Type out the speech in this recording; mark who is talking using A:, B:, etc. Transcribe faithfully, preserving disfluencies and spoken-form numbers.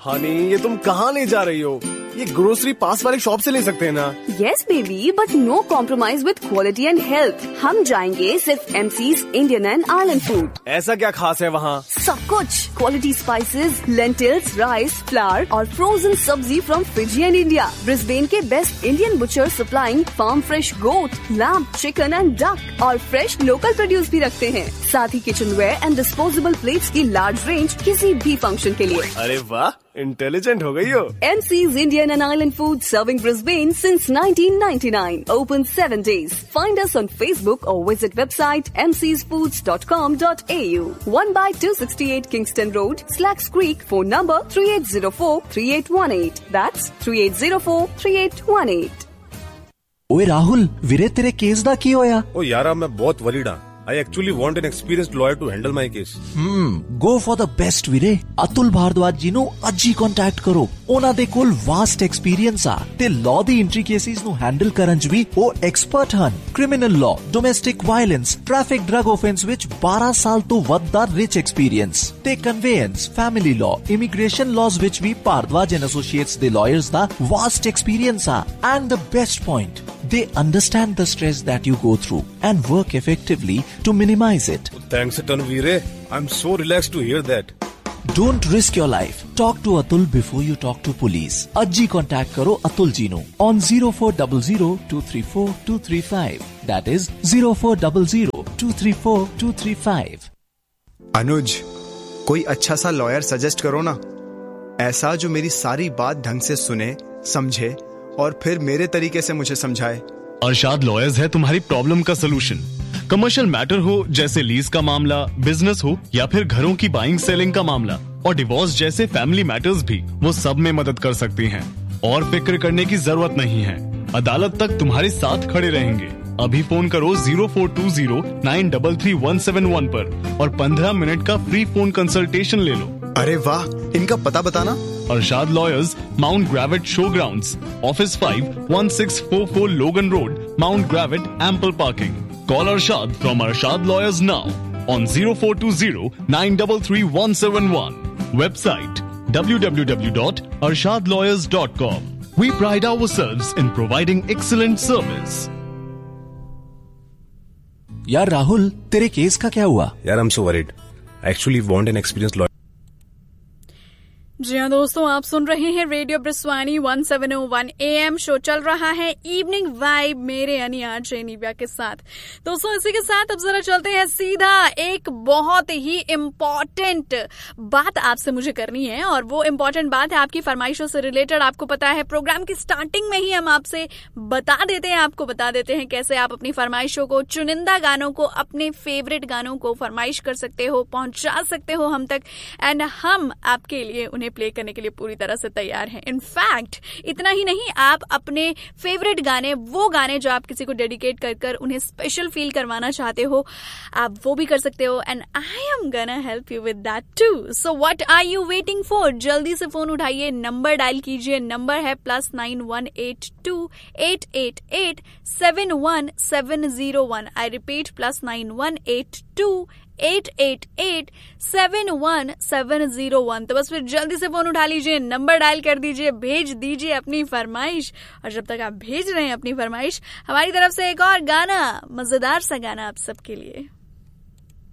A: हनी, ये तुम कहाँ ले जा रही हो? ये ग्रोसरी पास वाले शॉप से ले सकते हैं ना?
B: Yes baby, but no compromise with quality and health. हम जाएंगे सिर्फ MCs Indian and island food.
A: ऐसा क्या खास है वहाँ?
B: सब कुछ, quality spices, lentils, rice, flower और फ्रोजन सब्जी from Fiji and India. Brisbane के best Indian butcher supplying farm fresh goat, lamb, chicken and duck और फ्रेश लोकल प्रोड्यूस भी रखते हैं। साथ ही kitchen where and disposable plates की लार्ज रेंज किसी भी फंक्शन के लिए।
A: अरे वाह, इंटेलिजेंट हो गई हो।
B: MCs Indian and Island Food serving Brisbane since nineteen ninety-nine. Open seven days. Find us on Facebook or visit website m c s foods dot com dot a u. one by two sixty-eight Kingston Road, Slacks Creek. Phone number three eight zero four, three eight one eight. That's three eight zero four, three eight one eight.
C: ओए राहुल, वीरे तेरे case दा की होया?
D: ओ यारा, मैं बहुत worried हां। I actually want an experienced lawyer to handle my case.
C: Hmm, go for the best ਵੀਰੇ। ਅਤੁਲ ਭਾਰਦਵਾਜ ਜੀ ਨੂੰ ਅੱਜ ਹੀ ਕੰਟੈਕਟ ਕਰੋ। ਉਹਨਾਂ ਦੇ ਕੋਲ ਵਾਸਟ ਐਕਸਪੀਰੀਅੰਸ ਆ ਤੇ ਲਾਅ ਦੀ ਇੰਟ੍ਰਿਕੇਸੀਜ਼ ਨੂੰ ਹੈਂਡਲ ਕਰਨ 'ਚ ਵੀ ਉਹ ਐਕਸਪਰਟ ਹਨ। Criminal law, domestic violence, traffic drug offence ਵਿੱਚ ਬਾਰਾਂ ਸਾਲ ਤੋਂ ਵੱਧ ਦਾ ਰਿਚ ਐਕਸਪੀਰੀਅੰਸ ਤੇ ਕਨਵੇਅੰਸ, ਫੈਮਿਲੀ ਲਾਅ, ਇਮੀਗ੍ਰੇਸ਼ਨ ਲਾਜ਼ ਵਿੱਚ ਵੀ ਭਾਰਦਵਾਜ ਐਂਡ ਐਸੋਸੀਏਟਸ ਦੇ ਲਾਇਰਸ ਦਾ ਵਾਸਟ ਐਕਸਪੀਰੀਅੰਸ ਆ। And the best point, they understand the stress that you go through and work effectively to minimize it.
D: Thanks a ton, Veere. I'm so relaxed to hear that.
C: Don't risk your life. Talk to Atul before you talk to police. Ajji contact karo Atul ji nu on zero four zero zero two three four two three five. That is zero four zero zero two three four two three five.
E: अनुज, कोई अच्छा सा lawyer suggest करो ना, ऐसा जो मेरी सारी बात ढंग से सुने, समझे और फिर मेरे तरीके से मुझे समझाए।
F: अरशाद लॉयर्स है तुम्हारी प्रॉब्लम का सलूशन। कमर्शियल मैटर हो जैसे लीज का मामला, बिजनेस हो या फिर घरों की बाइंग सेलिंग का मामला और डिवोर्स जैसे फैमिली मैटर्स भी वो सब में मदद कर सकती हैं। और फिक्र करने की जरूरत नहीं है, अदालत तक तुम्हारे साथ खड़े रहेंगे। अभी फोन करो zero four to zero nine three three one seven one पर और पंद्रह मिनट का फ्री फोन कंसल्टेशन ले लो।
E: अरे वाह, इनका पता बताना।
F: Arshad lawyers, mount ग्रेविट show grounds, office five one six four four लोगन road, mount ग्रेविट, ample parking. Call Arshad from Arshad Lawyers now on zero four two zero nine three three one seven one. Website w w w dot arshad lawyers dot com. We pride ourselves in providing excellent service.
C: यार राहुल, तेरे case का क्या हुआ?
D: यार, I'm so worried. I actually want an experienced lawyer.
G: जी हाँ दोस्तों, आप सुन रहे हैं radio ब्रिस्वानी one seven O one A M. Show चल रहा है इवनिंग वाइब मेरे यानी आरजे निव्या के साथ। दोस्तों, इसी के साथ अब जरा चलते हैं सीधा एक बहुत ही इम्पोर्टेंट बात आपसे मुझे करनी है और वो इम्पोर्टेंट बात है आपकी फरमाइशों से रिलेटेड। आपको पता है प्रोग्राम की स्टार्टिंग में ही हम आपसे बता देते हैं आपको बता देते हैं कैसे आप अपनी फरमाइशों को, चुनिंदा गानों को, अपने फेवरेट गानों को फरमाइश कर सकते हो, पहुंचा सकते हो हम तक एंड हम आपके लिए उन्हें प्ले करने के लिए पूरी तरह से तैयार हैं। इनफैक्ट इतना ही नहीं, आप अपने फेवरेट गाने, वो गाने जो आप किसी को डेडिकेट कर कर उन्हें स्पेशल फील करवाना चाहते हो, आप वो भी कर सकते हो and I am gonna help you with that to. So what are you waiting for? जल्दी से फोन उठाइए, नंबर डायल कीजिए। नंबर है plus nine one eight to eight eight eight seven one seven zero one. I repeat, plus nine one eight to eight eight eight seven one seven zero one. तो बस फिर जल्दी से phone उठा लीजिए, number dial कर दीजिए, भेज दीजिए अपनी फरमाइश। और जब तक आप भेज रहे हैं अपनी फरमाइश, हमारी तरफ से एक और गाना, मजेदार सा गाना आप सबके लिए।